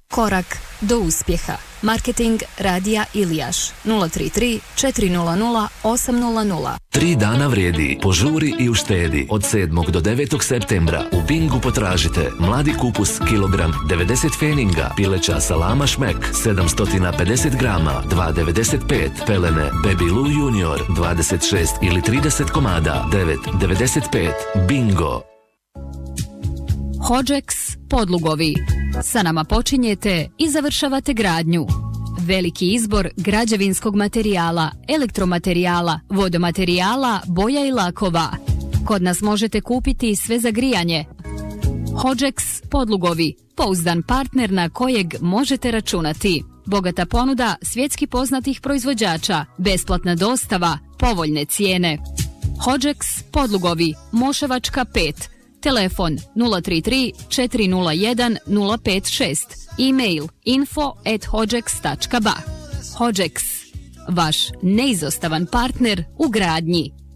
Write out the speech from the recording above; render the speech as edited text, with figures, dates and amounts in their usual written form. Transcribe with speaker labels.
Speaker 1: Korak do uspjeha. Marketing Radija Ilijaš 033 400 800.
Speaker 2: 3 dana vrijedi. Požuri i uštedi. Od 7. do 9. septembra u Bingu potražite mladi kupus kilogram 90 feninga, pileća salama šmek 750 grama 2,95, pelene Baby Lou Junior 26 ili 30 komada 9,95. Bingo.
Speaker 1: Hodžeks Podlugovi. Sa nama počinjete i završavate gradnju. Veliki izbor građevinskog materijala, elektromaterijala, vodomaterijala, boja i lakova. Kod nas možete kupiti sve za grijanje. Hodžeks Podlugovi. Pouzdan partner na kojeg možete računati. Bogata ponuda svjetski poznatih proizvođača, besplatna dostava, povoljne cijene. Hodžeks Podlugovi, Moševačka 5. Telefon 033 401 056. E-mail info@hodžeks.ba. Hodžeks, vaš neizostavan partner u gradnji.